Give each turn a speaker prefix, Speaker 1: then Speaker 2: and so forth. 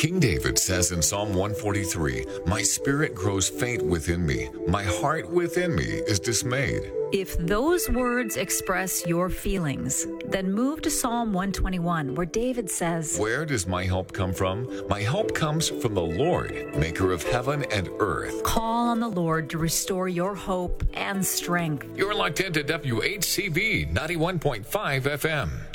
Speaker 1: King David says in Psalm 143, "My spirit grows faint within me. My heart within me is dismayed."
Speaker 2: If those words express your feelings, then move to Psalm 121, where David says,
Speaker 1: "Where does my help come from? My help comes from the Lord, maker of heaven and earth."
Speaker 2: Call on the Lord to restore your hope and strength.
Speaker 1: You're locked into WHCB 91.5 FM.